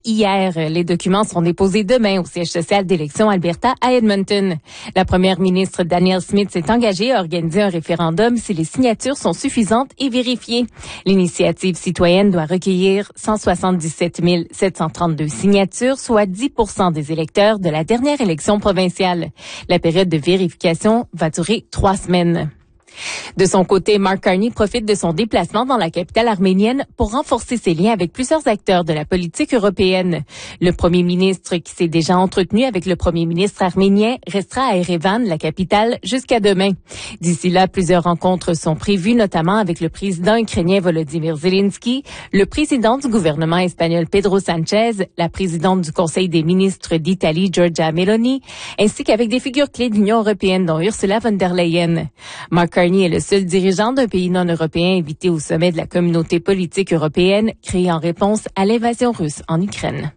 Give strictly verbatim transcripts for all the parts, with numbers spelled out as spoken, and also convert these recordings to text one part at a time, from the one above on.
Hier, les documents seront déposés demain au siège social d'élection Alberta à Edmonton. La première ministre Danielle Smith s'est engagée à organiser un référendum si les signatures sont suffisantes et vérifiées. L'initiative citoyenne doit recueillir cent soixante-dix-sept mille sept cent trente-deux signatures, soit dix pour cent des électeurs de la dernière élection provinciale. La période de vérification va durer trois semaines. De son côté, Mark Carney profite de son déplacement dans la capitale arménienne pour renforcer ses liens avec plusieurs acteurs de la politique européenne. Le premier ministre, qui s'est déjà entretenu avec le premier ministre arménien, restera à Erevan, la capitale, jusqu'à demain. D'ici là, plusieurs rencontres sont prévues, notamment avec le président ukrainien Volodymyr Zelensky, le président du gouvernement espagnol Pedro Sanchez, la présidente du Conseil des ministres d'Italie Giorgia Meloni, ainsi qu'avec des figures clés de l'Union européenne, dont Ursula von der Leyen. Mark Carney est le seul dirigeant d'un pays non européen invité au sommet de la communauté politique européenne, créé en réponse à l'invasion russe en Ukraine.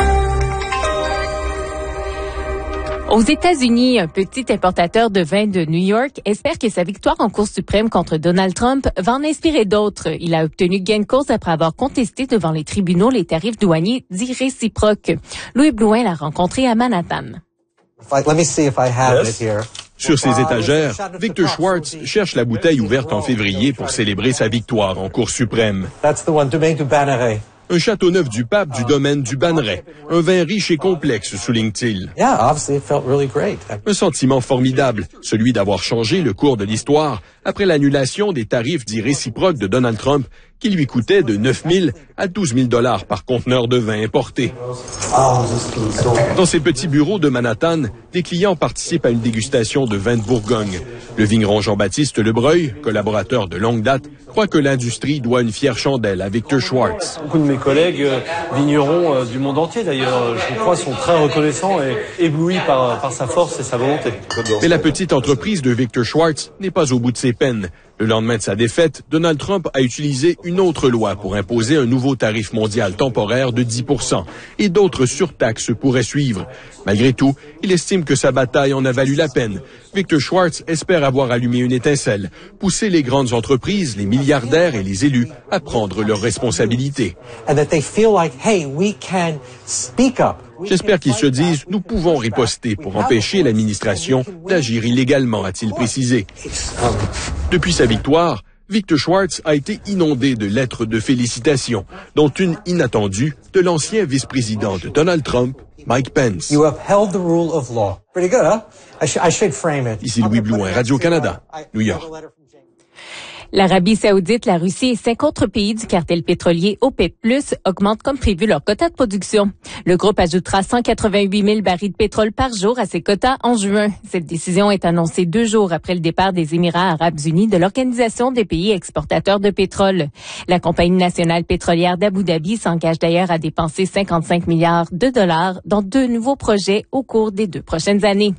Aux États-Unis, un petit importateur de vin de New York espère que sa victoire en Cour suprême contre Donald Trump va en inspirer d'autres. Il a obtenu gain de cause après avoir contesté devant les tribunaux les tarifs douaniers dits réciproques. Louis Blouin l'a rencontré à Manhattan. Let me see if I have Yes. it here. Sur ses étagères, Victor Schwartz cherche la bouteille ouverte en février pour célébrer sa victoire en Cour suprême. That's the one, Domaine du Banneret. Un Châteauneuf du Pape du domaine du Banneret. Un vin riche et complexe, souligne-t-il. Yeah, obviously it felt really great. Un sentiment formidable, celui d'avoir changé le cours de l'histoire après l'annulation des tarifs dits réciproques de Donald Trump qui lui coûtaient de neuf mille à douze mille dollars par conteneur de vin importé. Dans ces petits bureaux de Manhattan, des clients participent à une dégustation de vin de Bourgogne. Le vigneron Jean-Baptiste Lebreuil, collaborateur de longue date, croit que l'industrie doit une fière chandelle à Victor Schwartz. Beaucoup de mes collègues euh, vignerons euh, du monde entier, d'ailleurs, je crois, sont très reconnaissants et éblouis par, par sa force et sa volonté. Mais la petite entreprise de Victor Schwartz n'est pas au bout de ses peines. Le lendemain de sa défaite, Donald Trump a utilisé une autre loi pour imposer un nouveau tarif mondial temporaire de dix pour cent et d'autres surtaxes pourraient suivre. Malgré tout, il estime que sa bataille en a valu la peine. Victor Schwartz espère avoir allumé une étincelle, pousser les grandes entreprises, les milliardaires et les élus à prendre leurs responsabilités. And that they feel like, hey, we can speak up. J'espère qu'ils se disent « Nous pouvons riposter pour empêcher l'administration d'agir illégalement », a-t-il précisé. Depuis sa victoire, Victor Schwartz a été inondé de lettres de félicitations, dont une inattendue de l'ancien vice-président de Donald Trump, Mike Pence. You upheld the rule of law. Pretty good, huh? I, sh- I should frame it. Ici Louis Blouin, Radio-Canada, New York. L'Arabie saoudite, la Russie et cinq autres pays du cartel pétrolier OPEC plus, augmentent comme prévu leur quota de production. Le groupe ajoutera cent quatre-vingt-huit mille barils de pétrole par jour à ses quotas en juin. Cette décision est annoncée deux jours après le départ des Émirats arabes unis de l'Organisation des pays exportateurs de pétrole. La compagnie nationale pétrolière d'Abu Dhabi s'engage d'ailleurs à dépenser cinquante-cinq milliards de dollars dans deux nouveaux projets au cours des deux prochaines années.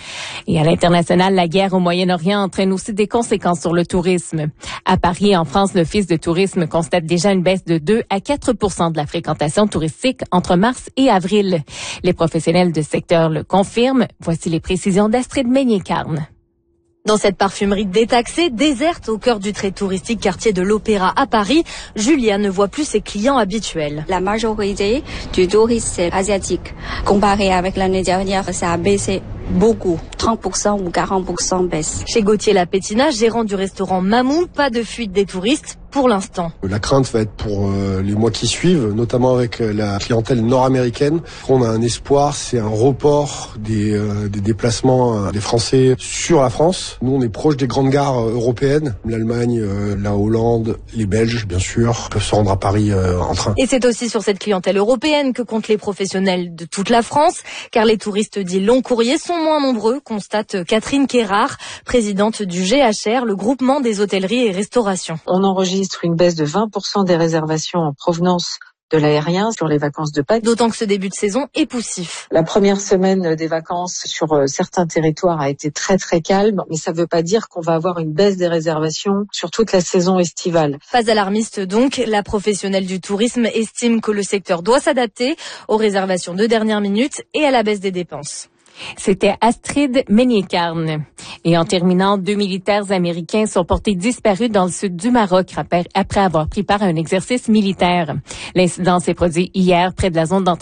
Et à l'international, la guerre au Moyen-Orient entraîne aussi des conséquences sur le tourisme. À Paris et en France, l'Office de tourisme constate déjà une baisse de deux à quatre pour cent de la fréquentation touristique entre mars et avril. Les professionnels de secteur le confirment. Voici les précisions d'Astrid Meignier-Carne. Dans cette parfumerie détaxée, déserte au cœur du très touristique quartier de l'Opéra à Paris, Julia ne voit plus ses clients habituels. La majorité du tourisme est asiatique. Comparé avec l'année dernière, ça a baissé beaucoup. trente pour cent ou quarante pour cent baisse. Chez Gauthier Lapétina, gérant du restaurant Mamou, pas de fuite des touristes pour l'instant. La crainte va être pour euh, les mois qui suivent, notamment avec euh, la clientèle nord-américaine. On a un espoir, c'est un report des, euh, des déplacements euh, des Français sur la France. Nous, on est proche des grandes gares euh, européennes. L'Allemagne, euh, la Hollande, les Belges, bien sûr, peuvent se rendre à Paris euh, en train. Et c'est aussi sur cette clientèle européenne que comptent les professionnels de toute la France, car les touristes dits long courrier sont moins nombreux, constate Catherine Kérard, présidente du G H R, le groupement des hôtelleries et restaurations. On enregistre une baisse de vingt pour cent des réservations en provenance de l'aérien sur les vacances de Pâques. D'autant que ce début de saison est poussif. La première semaine des vacances sur certains territoires a été très très calme, mais ça ne veut pas dire qu'on va avoir une baisse des réservations sur toute la saison estivale. Pas alarmiste donc, la professionnelle du tourisme estime que le secteur doit s'adapter aux réservations de dernière minute et à la baisse des dépenses. C'était Astrid Meignier-Carne. Et en terminant, deux militaires américains sont portés disparus dans le sud du Maroc après avoir pris part à un exercice militaire. L'incident s'est produit hier près de la zone d'entraînement